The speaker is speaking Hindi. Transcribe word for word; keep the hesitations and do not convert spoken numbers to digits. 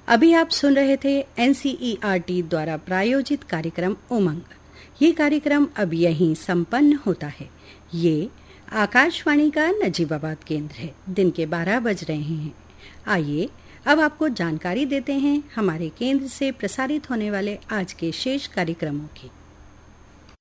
अभी आप सुन रहे थे N C E R T द्वारा प्रायोजित कार्यक्रम उमंग। ये कार्यक्रम अब यहीं संपन्न होता है। ये आकाशवाणी का नजीबाबाद केंद्र है। दिन के बारह बज रहे हैं। आइए अब आपको जानकारी देते हैं हमारे केंद्र से प्रसारित होने वाले आज के शेष कार्यक्रमों की।